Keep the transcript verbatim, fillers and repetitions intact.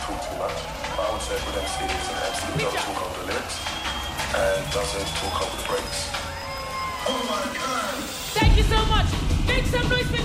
talk too much. But I would say a good M C is an M C who doesn't talk over the lyrics and doesn't talk over the breaks. Oh my God! Thank you so much. Make some noise for